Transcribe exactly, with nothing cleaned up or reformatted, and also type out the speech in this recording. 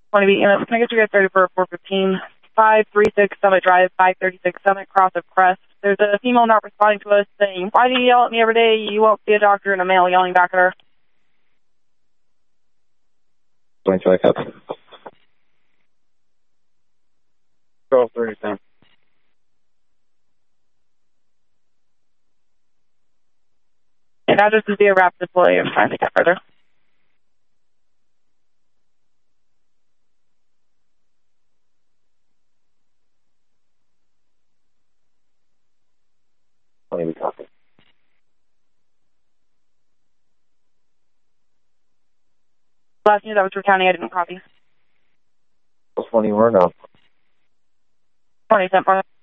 twenty B E M S, can I get you guys started for four fifteen? five thirty-six Summit Drive, five thirty-six Summit, cross of Crest. There's a female not responding to us saying, why do you yell at me every day? You won't see a doctor, and a male yelling back at her. twenty-five up. twelve thirty-seven. And address is via rapid deploy. I'm trying to get further. twenty copy. Last news, that was for county. I didn't copy. twenty more now. twenty, sent for